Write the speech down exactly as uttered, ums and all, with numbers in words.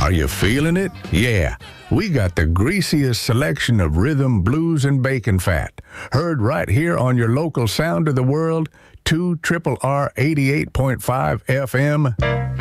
Are you feeling it? Yeah, we got the greasiest selection of rhythm, blues, and bacon fat. Heard right here on your local sound of the world, two R R R eighty-eight point five F M.